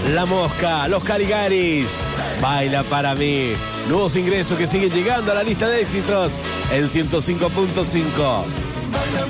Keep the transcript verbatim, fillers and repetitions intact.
La Mosca, Los Caligaris, Baila para mí. Nuevos ingresos que siguen llegando a la lista de éxitos en ciento cinco punto cinco.